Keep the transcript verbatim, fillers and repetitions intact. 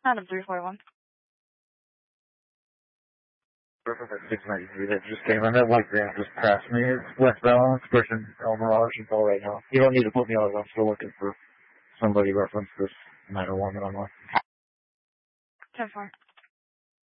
Adam three forty-one. Perfect, six ninety-three that just came in. That white van just passed me. It's westbound, it's pushing El Mirage and all right now. You don't need to put me on. I'm still looking for somebody reference this nine oh one that I'm on. ten four.